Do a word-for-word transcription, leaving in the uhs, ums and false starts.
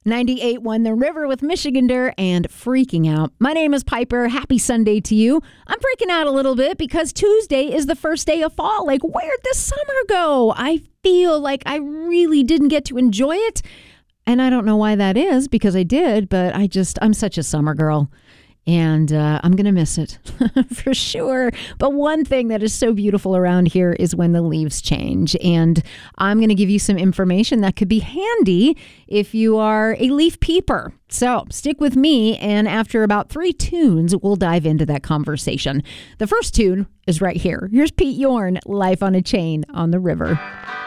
ninety-eight point one The River with Michigander and Freaking Out. My name is Piper. Happy Sunday to you. I'm freaking out a little bit because Tuesday is the first day of fall. Like, where'd the summer go? I feel like I really didn't get to enjoy it. And I don't know why that is, because I did, but I just, I'm such a summer girl. And uh, I'm going to miss it for sure. But one thing that is so beautiful around here is when the leaves change. And I'm going to give you some information that could be handy if you are a leaf peeper. So stick with me. And after about three tunes, we'll dive into that conversation. The first tune is right here. Here's Pete Yorn, Life on a Chain on the River.